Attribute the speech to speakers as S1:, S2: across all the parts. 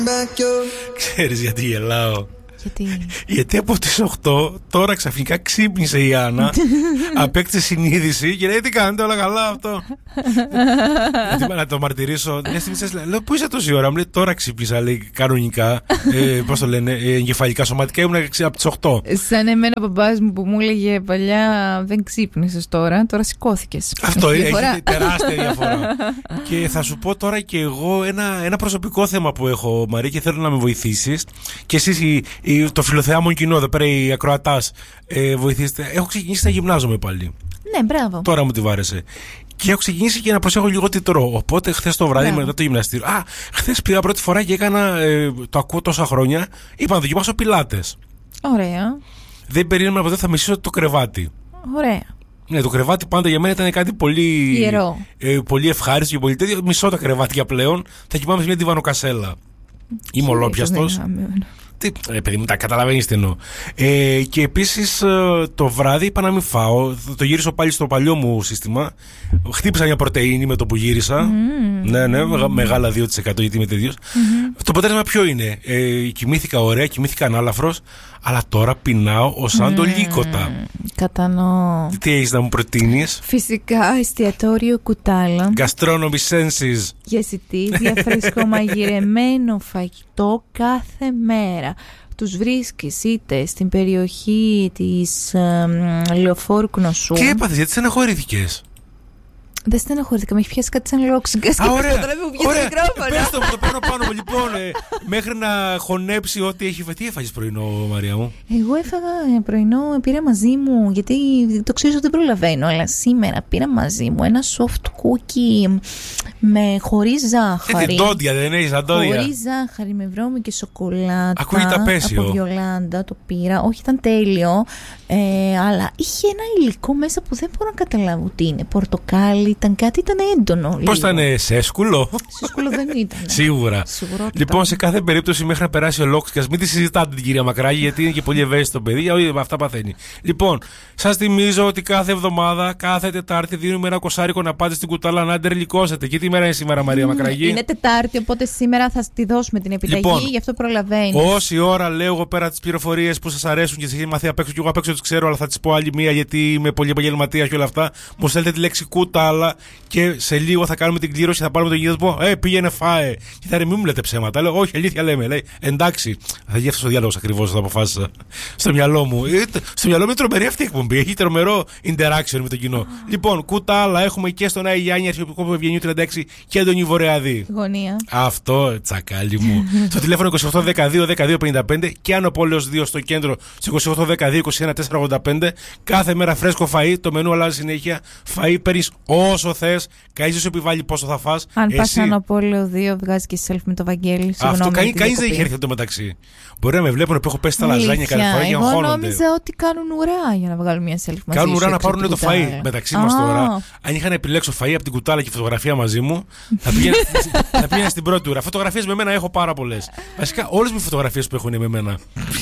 S1: Ξέρεις γιατί γελάω?
S2: Γιατί
S1: από τις 8 τώρα ξαφνικά ξύπνησε η Άννα, απέκτησε συνείδηση και λέει τι κάνετε, όλα καλά αυτό. Να το μαρτυρήσω. Μια στιγμή λέω πού είσαι τόση ώρα, μου λέει τώρα ξύπνησα, λέει κανονικά. Πώς το λένε, εγκεφαλικά, σωματικά ήμουν από τις 8.
S2: Σαν εμένα ο μπαμπάς μου που μου έλεγε παλιά δεν ξύπνησες τώρα σηκώθηκες.
S1: Αυτό έχει τεράστια διαφορά. Και θα σου πω τώρα και εγώ ένα προσωπικό θέμα που έχω, Μαρία, και θέλω να με βοηθήσεις. Και εσείς το φιλοθεάμον κοινό, εδώ πέρα οι ακροατάς, βοηθήστε. Έχω ξεκινήσει να γυμνάζομαι πάλι.
S2: Ναι, μπράβο.
S1: Τώρα μου τη βάρεσε. Και έχω ξεκινήσει και να προσέχω λίγο τι τρώω. Οπότε χθες το βράδυ μετά το γυμναστήριο. Χθες πήγα πρώτη φορά και έκανα. Το ακούω τόσα χρόνια. Είπα να δοκιμάσω πιλάτες.
S2: Ωραία.
S1: Δεν περίμενα ποτέ θα μισήσω το κρεβάτι.
S2: Ωραία.
S1: Ναι, το κρεβάτι πάντα για μένα ήταν κάτι πολύ
S2: ιερό.
S1: Πολύ ευχάριστο και πολύ τέτοιο. Μισώ τα κρεβάτια πλέον. Θα κοιμάμαι σε μια διβανοκασέλα. Είμαι ολόπιαστος. Παιδί μου, τα καταλαβαίνεις τι εννοώ. Και επίσης το βράδυ είπα να μην φάω. Το γύρισα πάλι στο παλιό μου σύστημα. Χτύπησα μια πρωτεΐνη με το που γύρισα. Ναι, μεγάλα 2% γιατί είμαι τέτοιος. Το αποτέλεσμα ποιο είναι? Κοιμήθηκα ωραία, κοιμήθηκα ανάλαφρος. Αλλά τώρα πεινάω ως σαν το λύκοτα.
S2: Κατανοώ.
S1: Τι έχεις να μου προτείνεις?
S2: Φυσικά εστιατόριο Κουτάλα.
S1: Gastronomy Senses.
S2: Για εισιτήρια φρεσκομαγειρεμένο φαγητό κάθε μέρα. Τους βρίσκεις είτε στην περιοχή της Λεωφόρου Κνωσού.
S1: Τι έπαθες, γιατί στεναχωρήθηκες?
S2: Δεν στεναχωρήθηκα, με έχει πιάσει κάτι σαν λόξιγκα.
S1: Ωραία. Πες το παίρνω πάνω μου. Λοιπόν, μέχρι να χωνέψει ό,τι έχει φάει. Τι έφαγες πρωινό, Μαρία μου?
S2: Εγώ έφαγα πρωινό, πήρα μαζί μου, γιατί το ξέρω ότι δεν προλαβαίνω, αλλά σήμερα πήρα μαζί μου ένα soft cookie χωρίς ζάχαρη.
S1: Ντόντια, δεν έχεις αντόντια?
S2: Χωρίς ζάχαρη, με βρώμη και σοκολάτα.
S1: Ακούγεται απέσιο.
S2: Από Βιολάντα το πήρα. Όχι, ήταν τέλειο. Αλλά είχε ένα υλικό μέσα που δεν μπορώ να καταλάβω τι είναι. Πορτοκάλι. Ήταν έντονο.
S1: Πώς ήταν, σέσκουλο?
S2: Σέσκουλο δεν ήταν.
S1: Σίγουρα. Λοιπόν, σε κάθε περίπτωση, μέχρι να περάσει ο Λόξικας, μην τη συζητάτε την κυρία Μακράγη, γιατί είναι και πολύ ευαίσθητο παιδί. Αυτά παθαίνει. Λοιπόν, σας θυμίζω ότι κάθε εβδομάδα, κάθε Τετάρτη, δίνουμε ένα κοσάρικο να πάτε στην Κουτάλα να αντερλικώσετε. Και τι μέρα είναι σήμερα, Μαρία Μακράγη?
S2: Είναι Τετάρτη, οπότε σήμερα θα τη δώσουμε την επιταγή, λοιπόν, γι' αυτό προλαβαίνει.
S1: Όση ώρα λέω εγώ πέρα τις πληροφορίες που σας αρέσουν και σας έχει μαθεί απ' έξω, και εγώ απ' έξω τις ξέρω, αλλά θα τις πω άλλη μία γιατί είμαι πολύ επαγγελματίας και όλα αυτά. Μου στέλνετε τη λέξη Κουτάλα. Και σε λίγο θα κάνουμε την κλήρωση, θα πάρουμε τον γιο να πω πήγαινε φάε. Και θα μην μου λέτε ψέματα. Λέω όχι, αλήθεια λέμε. Λέει εντάξει. Θα γίνει αυτό ο διάλογο ακριβώς, θα αποφάσισα. Στο μυαλό μου. Στο μυαλό μου είναι τρομερή αυτή η εκπομπή. Έχει τρομερό interaction με το κοινό. Λοιπόν, Κουτάλα έχουμε και στον Άι Γιάννη, αρχιεπισκόπο του Ευγενίου 36 και Αντωνίου Βορειαδή.
S2: Γωνία.
S1: Αυτό, τσακάλι μου. Στο τηλέφωνο 2812-1255 και Άνω Πόλεως 2 στο κέντρο στο 2812-21-485. Κάθε μέρα φρέσκο φαΐ. Το μενού αλλάζει συνέχεια. Φαΐ παίρνεις όσο θες. Κανείς δεν σου επιβάλλει πόσο θα φας.
S2: Αν πας Άνω Πόλεω 2, βγάζει και selfie με το Βαγγέλη.
S1: Αυτό κανείς δεν έχει έρθει μεταξύ. Μπορεί να με βλέπουν που έχω πέσει στα λαζάνια κάθε φορά και αγχώνονται.
S2: Εγώ νόμιζα ότι κάνουν ουρά για να βγάλουν μια selfie μαζί.
S1: Κάνουν ουρά να πάρουν το φαΐ μεταξύ μας τώρα. Αν είχα να επιλέξω φαΐ από την Κουτάλα και φωτογραφία μαζί μου, θα πήγαινα στην πρώτη ουρά. Φωτογραφίες με μένα έχω πάρα πολλές. Βασικά όλες μου οι φωτογραφίες που έχω είναι με μένα.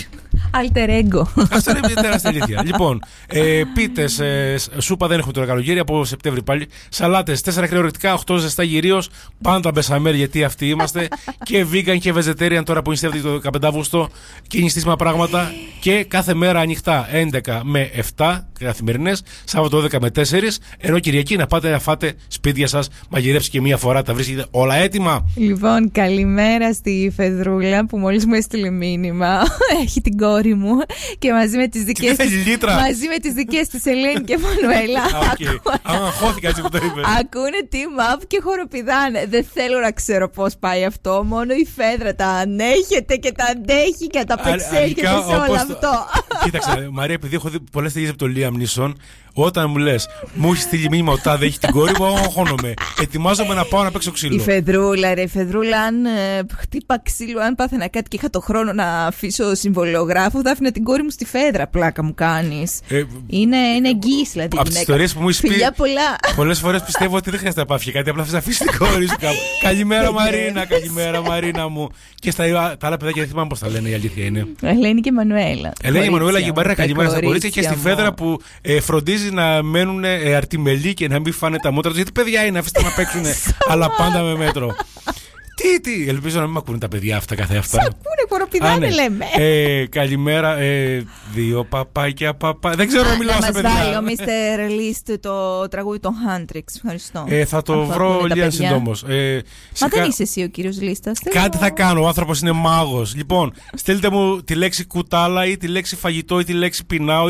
S2: Alter ego.
S1: Αυτό είναι μια τεράστια αλήθεια. Λοιπόν, πίτες, σούπα δεν έχουμε τώρα καλοκαίρι, από Σεπτέμβρη πάλι. Σαλάτες, 4 κρεωρητικά, 8 ζεστά γυρίως. Πάντα μπεσαμέρ, γιατί αυτοί είμαστε. Και vegan και vegetarian τώρα που νηστεύετε το 15 Αύγουστο. Και νηστίσιμα πράγματα. Και κάθε μέρα ανοιχτά 11 με 7 καθημερινές, Σάββατο 12 με 4. Ενώ Κυριακή να πάτε να φάτε σπίτια σας, μαγειρεύσει και μία φορά, τα βρίσκετε όλα έτοιμα.
S2: Λοιπόν, καλημέρα στη Φεδρούλα που μόλις μου έστειλε μήνυμα. Έχει την κόρη μου και μαζί με τις δικές της Ελένη και Μανουέλα.
S1: Αγχώθηκα έτσι που το είπες.
S2: Ακούνε team up και χοροπηδάνε. Δεν θέλω να ξέρω πώς πάει αυτό. Μόνο η Φέδρα τα ανέχεται και τα αντέχει και τα απεξέρχεται σε όλο αυτό.
S1: Κοίταξε, Μαρία, επειδή έχω δει πολλές ταινίες από το Liam Neeson, όταν μου λες, μου έχει στείλει μήνυμα ότι τάδε έχει την κόρη μου, αγχώνομαι. Ετοιμάζομαι να πάω να παίξω ξύλο.
S2: Η Φεδρούλα, ρε, Φεδρούλα, αν χτύπα ξύλο, αν πάθαινα κάτι και είχα το χρόνο να αφήσω συμβολογράφο, θα άφηνα την κόρη μου στη Φέδρα. Πλάκα μου κάνεις. Είναι εγγύης, δηλαδή.
S1: Από τις ιστορίες που μου έχεις πει,
S2: πολλά.
S1: πολλές φορές πιστεύω ότι δεν χρειάζεται να πάθει κάτι, απλά θες να αφήσεις την κόρη σου κάπου. Καλημέρα, Μαρίνα, καλημέρα, Μαρίνα μου. Και στα άλλα παιδάκια δεν θυμάμαι πώς τα λένε, η αλήθεια είναι.
S2: Ελένη και Μανουέλα.
S1: Ελένη και Μανουέλα και Μαρίνα, καλημέρα στα κορίτσια. Και στη Φέδρα που φροντίζει να μένουν αρτιμελοί και να μην φάνε τα μούτρα τους. Γιατί παιδιά είναι, αφήστε να παίξουν, αλλά πάντα με μέτρο. Τι, ελπίζω να μην με ακούνε τα παιδιά αυτά καθεαυτά.
S2: Σ' ακούνε, κοροπηδάνε λέμε.
S1: Καλημέρα, 2 παπάκια παπά. Δεν ξέρω να μιλάω στα παιδιά.
S2: Να μας βάλει ο Mr. List το τραγούδι των Huntrix. Ευχαριστώ.
S1: Θα το βρω λίγα συντόμως.
S2: Μα δεν είσαι εσύ ο κύριος Λίστας.
S1: Κάτι θα κάνω, ο άνθρωπος είναι μάγος. Λοιπόν, στείλτε μου τη λέξη κουτάλα ή τη λέξη φαγητό ή τη λέξη πεινάω.